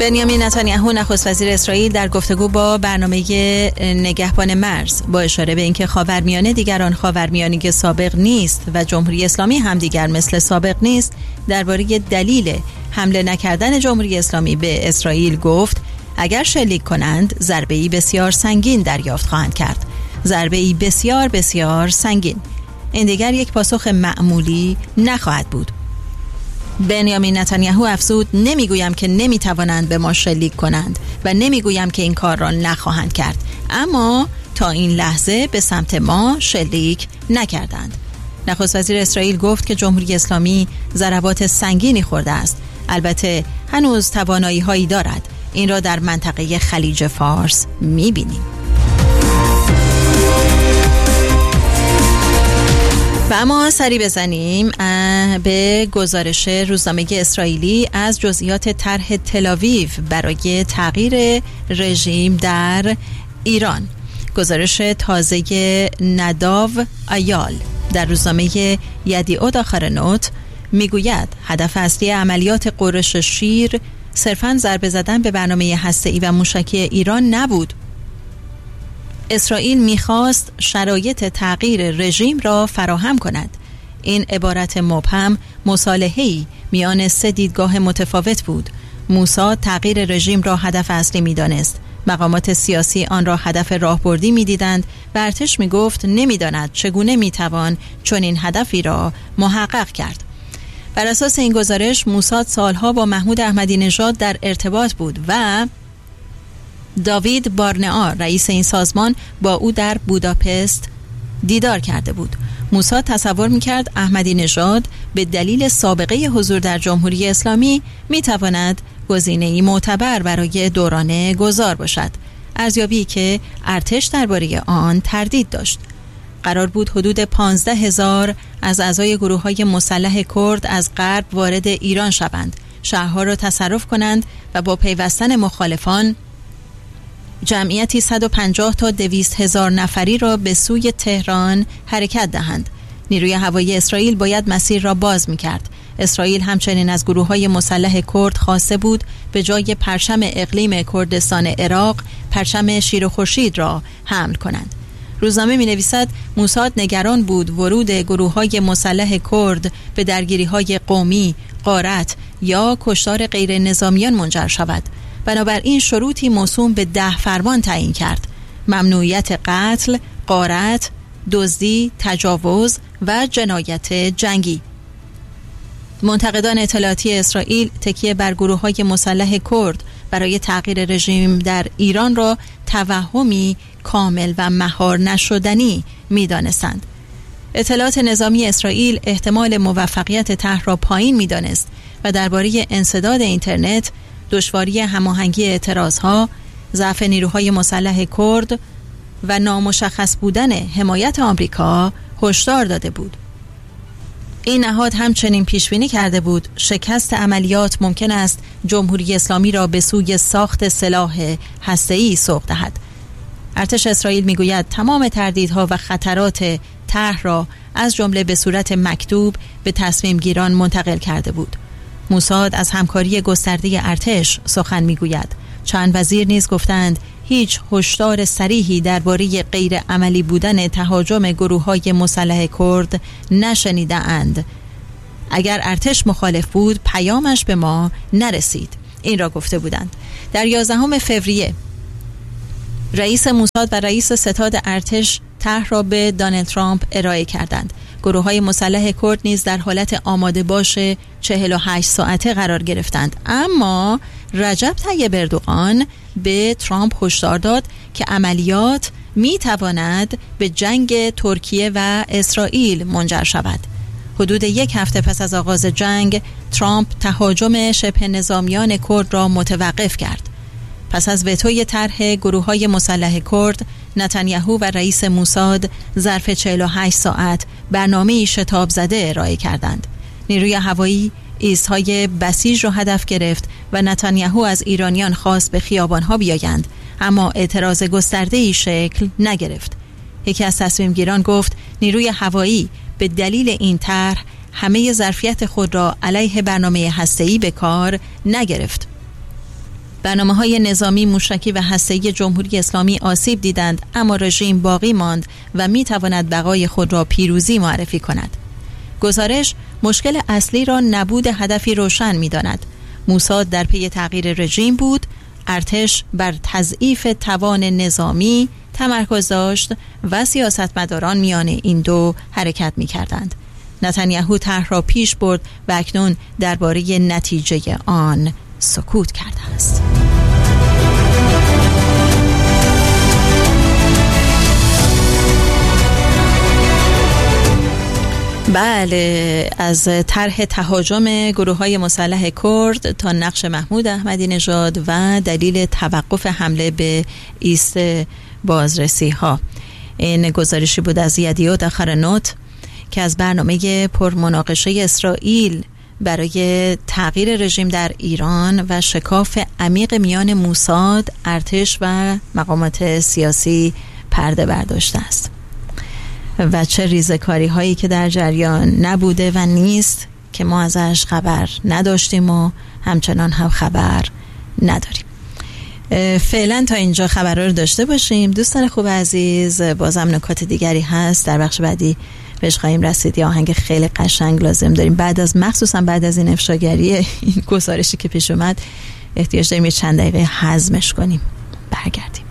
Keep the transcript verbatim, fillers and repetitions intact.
بنیامین نتانیاهو نخست وزیر اسرائیل در گفتگو با برنامه نگهبان مرز با اشاره به اینکه خاورمیانه دیگر آن خاورمیانه سابق نیست و جمهوری اسلامی هم دیگر مثل سابق نیست، درباره دلیل حمله نکردن جمهوری اسلامی به اسرائیل گفت اگر شلیک کنند ضربه‌ای بسیار سنگین دریافت خواهند کرد. ضربه‌ای بسیار بسیار سنگین. این دیگر یک پاسخ معمولی نخواهد بود. بنیامین نتانیاهو افزود نمیگویم که نمیتوانند به ما شلیک کنند و نمیگویم که این کار را نخواهند کرد، اما تا این لحظه به سمت ما شلیک نکردند. نخست وزیر اسرائیل گفت که جمهوری اسلامی ضربات سنگینی خورده است، البته هنوز توانایی هایی دارد. این را در منطقه خلیج فارس میبینیم. و اما سری بزنیم به گزارش روزنامه اسرائیلی از جزئیات طرح تل‌آویو برای تغییر رژیم در ایران. گزارش تازه نداو ایال در روزنامه یدیعود آخرنوت میگوید هدف اصلی عملیات غرش شیر صرفاً ضربه زدن به برنامه هسته‌ای و موشکی ایران نبود. اسرائیل میخواست شرایط تغییر رژیم را فراهم کند. این عبارت مبهم مصالحه‌ای میان سه دیدگاه متفاوت بود. موساد تغییر رژیم را هدف اصلی میدانست. مقامات سیاسی آن را هدف راهبردی میدیدند و ارتش میگفت نمیداند چگونه میتوان چنین هدفی را محقق کرد. بر اساس این گزارش موساد سالها با محمود احمدی نژاد در ارتباط بود و داوید بارنئا رئیس این سازمان با او در بوداپست دیدار کرده بود. موساد تصور میکرد احمدی نژاد به دلیل سابقه حضور در جمهوری اسلامی میتواند گزینه‌ای معتبر برای دوران گذار باشد، ارزیابی که ارتش درباره آن تردید داشت. قرار بود حدود پانزده هزار از اعضای گروه‌های مسلح کرد از غرب وارد ایران شوند، شهرها را تصرف کنند و با پیوستن مخالفان جمعیتی صد و پنجاه تا دویست هزار نفری را به سوی تهران حرکت دهند. نیروی هوایی اسرائیل باید مسیر را باز می‌کرد. اسرائیل همچنین از گروه‌های مسلح کرد خواسته بود به جای پرچم اقلیم کردستان عراق پرچم شیر و خورشید را حمل کنند. روزنامه می‌نویسد موساد نگران بود ورود گروه‌های مسلح کرد به درگیری‌های قومی، غارت یا کشتار غیر نظامیان منجر شود. بنابراین شروطی موسوم به ده فرمان تعیین کرد: ممنوعیت قتل، غارت، دزدی، تجاوز و جنایت جنگی. منتقدان اطلاعاتی اسرائیل تکیه بر گروه‌های مسلح کرد برای تغییر رژیم در ایران را توهمی کامل و مهار نشدنی می‌دانستند. اطلاعات نظامی اسرائیل احتمال موفقیت طرح را پایین می‌دانست و درباره انسداد اینترنت، دشواری هماهنگی اعتراضها، ضعف نیروهای مسلح کرد و نامشخص بودن حمایت آمریکا هشدار داده بود. این نهاد همچنین پیشبینی کرده بود شکست عملیات ممکن است جمهوری اسلامی را به سوی ساخت سلاح هسته‌ای سوق دهد. ارتش اسرائیل میگوید تمام تردیدها و خطرات طرح را از جمله به صورت مکتوب به تصمیم گیران منتقل کرده بود. موساد از همکاری گسترده ارتش سخن میگوید. چند وزیر نیز گفتند هیچ هشدار صریحی درباره غیر عملی بودن تهاجم گروه‌های مسلح کرد نشنیده اند. اگر ارتش مخالف بود پیامش به ما نرسید. این را گفته بودند. در یازدهم فوریه رئیس موساد و رئیس ستاد ارتش طرح را به دونالد ترامپ ارائه کردند. گروه‌های مسلح کرد نیز در حالت آماده باش چهل و هشت ساعته قرار گرفتند، اما رجب طیب اردوغان به ترامپ هشدار داد که عملیات می‌تواند به جنگ ترکیه و اسرائیل منجر شود. حدود یک هفته پس از آغاز جنگ ترامپ تهاجم شبه نظامیان کرد را متوقف کرد. پس از وتوی طرح گروه‌های مسلح کرد، نتانیاهو و رئیس موساد ظرف چهل و هشت ساعت برنامه‌ای شتاب زده ارائه کردند. نیروی هوایی ایست‌های بسیج را هدف گرفت و نتانیاهو از ایرانیان خواست به خیابان‌ها بیایند، اما اعتراض گسترده‌ای شکل نگرفت. یکی از تصمیمگیران گفت نیروی هوایی به دلیل این طرح همه ظرفیت خود را علیه برنامه هسته‌ای به کار نگرفت. برنامه‌های نظامی، موشکی و هسته‌ای جمهوری اسلامی آسیب دیدند، اما رژیم باقی ماند و می‌تواند بقای خود را پیروزی معرفی کند. گزارش مشکل اصلی را نبود هدفی روشن می‌داند. موساد در پی تغییر رژیم بود، ارتش بر تضعیف توان نظامی تمرکز داشت و سیاستمداران میان این دو حرکت می‌کردند. نتانیاهو طرح را پیش برد و اکنون درباره نتیجه آن سکوت کرده است. بله، از طرح تهاجم گروه‌های مسلح کرد تا نقش محمود احمدی نژاد و دلیل توقف حمله به ایست بازرسی‌ها. این گزارشی بود از یدیوت آخرنوت که از برنامه پرمناقشه اسرائیل برای تغییر رژیم در ایران و شکاف عمیق میان موساد، ارتش و مقامات سیاسی پرده برداشته است و چه ریزکاری هایی که در جریان نبوده و نیست که ما ازش خبر نداشتیم و همچنان هم خبر نداریم. فعلا تا اینجا خبرها رو داشته باشیم. دوستان خوب عزیز، بازم نکات دیگری هست در بخش بعدی بهش خواهیم رسید. یه آهنگ خیلی قشنگ لازم داریم بعد از مخصوصا بعد از این افشاگری، این گزارشی که پیش اومد، احتیاج داریم یه چند دقیقه هضمش کنیم. برگردیم.